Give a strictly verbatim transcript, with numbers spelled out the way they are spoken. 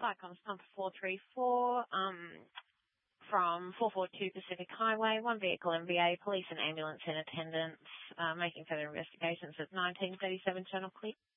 Cyclones number four three four, um, from four four two Pacific Highway, one vehicle M V A, police and ambulance in attendance, uh, making further investigations at nineteen thirty-seven Channel Clear.